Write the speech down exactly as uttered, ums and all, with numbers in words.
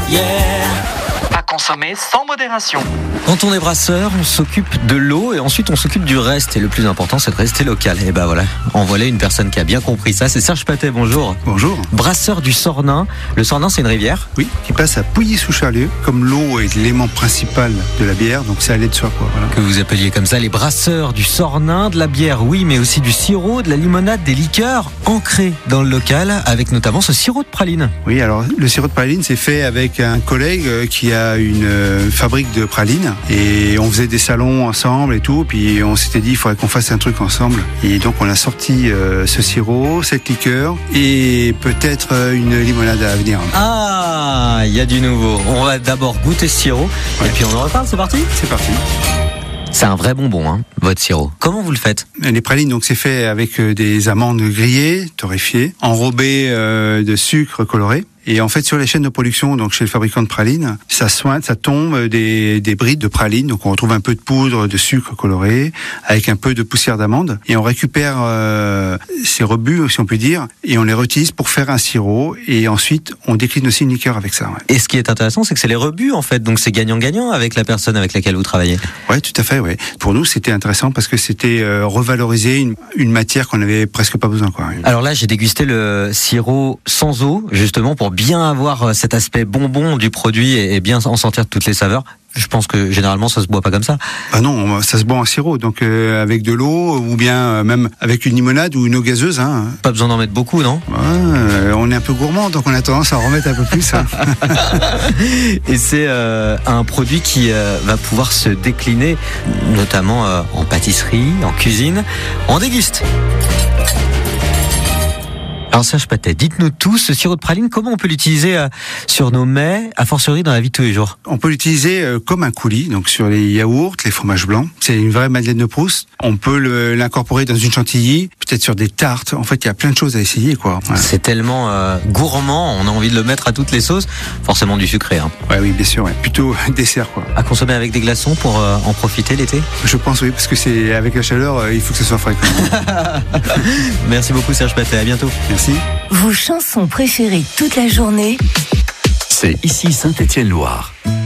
yeah. À consommer sans modération. Quand on est brasseur, on s'occupe de l'eau et ensuite on s'occupe du reste. Et le plus important, c'est de rester local. Et ben voilà, en voilà une personne qui a bien compris ça. C'est Serge Patet, bonjour. Bonjour. Brasseur du Sornin. Le Sornin, c'est une rivière ? Oui, qui passe à Pouilly-sous-Charlieu. Comme l'eau est l'élément principal de la bière, donc c'est allé de soi, quoi. Voilà. Que vous appeliez comme ça les brasseurs du Sornin, de la bière, oui, mais aussi du sirop, de la limonade, des liqueurs ancrées dans le local, avec notamment ce sirop de praline. Oui, alors le sirop de praline, c'est fait avec un collègue qui a une euh, fabrique de pralines et on faisait des salons ensemble et tout, puis on s'était dit il faudrait qu'on fasse un truc ensemble et donc on a sorti euh, ce sirop, cette liqueur et peut-être euh, une limonade à venir. Ah, il y a du nouveau. On va d'abord goûter ce sirop, ouais. Et puis on en reparle, c'est parti ? C'est parti. C'est un vrai bonbon, hein, votre sirop. Comment vous le faites ? Les pralines, donc c'est fait avec des amandes grillées, torréfiées, enrobées euh, de sucre coloré. Et en fait, sur les chaînes de production, donc chez le fabricant de pralines, ça soigne, ça tombe des, des brides de pralines. Donc on retrouve un peu de poudre de sucre coloré avec un peu de poussière d'amande. Et on récupère euh, ces rebuts, si on peut dire, et on les réutilise pour faire un sirop. Et ensuite, on décline aussi une liqueur avec ça. Ouais. Et ce qui est intéressant, c'est que c'est les rebuts, en fait. Donc c'est gagnant-gagnant avec la personne avec laquelle vous travaillez. Ouais, tout à fait, ouais. Pour nous, c'était intéressant parce que c'était euh, revaloriser une, une matière qu'on n'avait presque pas besoin, quoi. Alors là, j'ai dégusté le sirop sans eau, justement, pour bien avoir cet aspect bonbon du produit et bien en sentir toutes les saveurs. Je pense que généralement ça se boit pas comme ça. Ah non, ça se boit en sirop, donc euh, avec de l'eau ou bien euh, même avec une limonade ou une eau gazeuse. Hein. Pas besoin d'en mettre beaucoup, non ? Ouais, euh, on est un peu gourmand, donc on a tendance à en remettre un peu plus. Hein. Et c'est euh, un produit qui euh, va pouvoir se décliner, notamment euh, en pâtisserie, en cuisine. On déguste. Alors Serge Patet, dites-nous tous, ce sirop de praline, comment on peut l'utiliser euh, sur nos mets, a fortiori dans la vie de tous les jours ? On peut l'utiliser euh, comme un coulis, donc sur les yaourts, les fromages blancs. C'est une vraie madeleine de Proust. On peut le, l'incorporer dans une chantilly, peut-être sur des tartes. En fait, il y a plein de choses à essayer, quoi. Voilà. C'est tellement euh, gourmand, on a envie de le mettre à toutes les sauces. Forcément du sucré, hein. Ouais, oui, bien sûr, ouais. Plutôt dessert, quoi. À consommer avec des glaçons pour euh, en profiter l'été ? Je pense oui, parce que c'est avec la chaleur, euh, il faut que ce soit frais. Merci beaucoup Serge Patet, à bientôt. Merci. Vos chansons préférées toute la journée, c'est ici Saint-Étienne-Loire.